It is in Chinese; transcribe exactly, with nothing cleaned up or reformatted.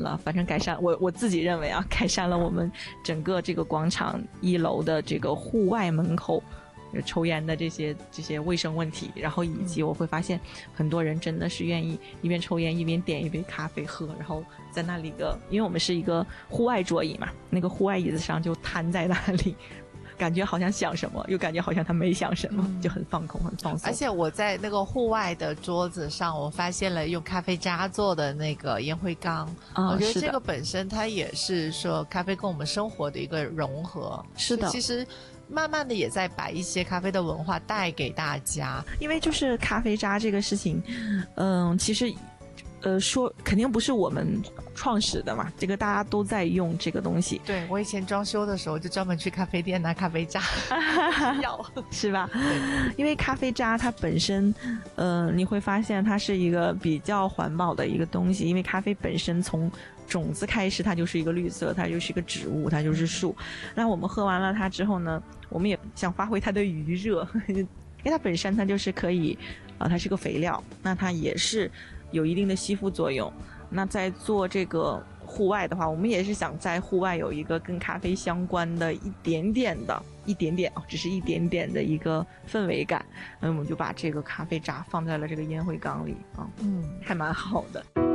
了，反正改善我我自己认为啊，改善了我们整个这个广场一楼的这个户外门口抽烟的这些这些卫生问题，然后以及我会发现很多人真的是愿意一边抽烟一边点一杯咖啡喝，然后在那里个，因为我们是一个户外桌椅嘛，那个户外椅子上就瘫在那里，感觉好像想什么，又感觉好像他没想什么，嗯、就很放空，很放松。 而且我在那个户外的桌子上，我发现了用咖啡渣做的那个烟灰缸，哦、我觉得这个本身它也是说咖啡跟我们生活的一个融合。 是的， 其实慢慢的也在把一些咖啡的文化带给大家。 因为就是咖啡渣这个事情，嗯，其实。呃，说肯定不是我们创始的嘛，这个大家都在用这个东西。 对，我以前装修的时候就专门去咖啡店拿咖啡渣要是吧？因为咖啡渣它本身呃你会发现它是一个比较环保的一个东西，因为咖啡本身从种子开始它就是一个绿色，它就是一个植物，它就是树。那我们喝完了它之后呢，我们也想发挥它的余热，因为它本身它就是可以啊、呃，它是个肥料，那它也是有一定的吸附作用。那在做这个户外的话，我们也是想在户外有一个跟咖啡相关的一点点的一点点哦，只是一点点的一个氛围感。那我们就把这个咖啡渣放在了这个烟灰缸里啊，嗯，还蛮好的。